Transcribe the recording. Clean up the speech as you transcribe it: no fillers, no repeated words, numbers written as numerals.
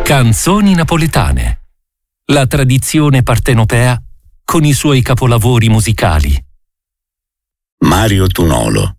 Canzoni napoletane. La tradizione partenopea con i suoi capolavori musicali. Mario Tunolo.